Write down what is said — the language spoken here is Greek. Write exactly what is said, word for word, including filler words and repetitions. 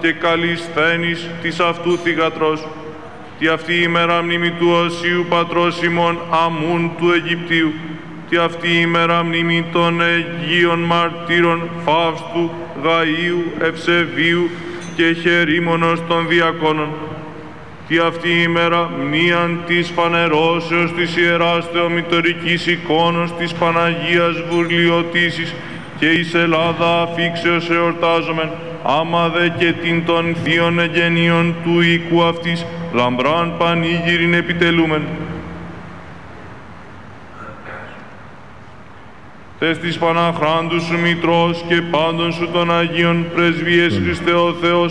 και καλισθένης της αυτού θυγατρός. Τι αυτή η ημέρα μνήμη του Οσίου Πατρός ημών Αμούν του Αιγυπτίου. Τι αυτή η ημέρα μνήμη των Αιγίων Μαρτύρων Φαύστου, Γαΐου, Ευσεβίου και Χερίμωνος των Διακόνων. Τι αυτή η ημέρα μνήαν της φανερώσεως της Ιεράς Θεομητορικής εικόνος της Παναγίας Βουρλιωτήσης και εις Ελλάδα αφήξεως εορτάζομεν, άμα δε και την των θείων εγγενείων του οίκου αυτής λαμπράν πανήγυριν επιτελούμεν. Τες της Παναχράντου σου Μητρός και πάντων σου των Αγίων Πρεσβείες Χριστέ ο Θεός,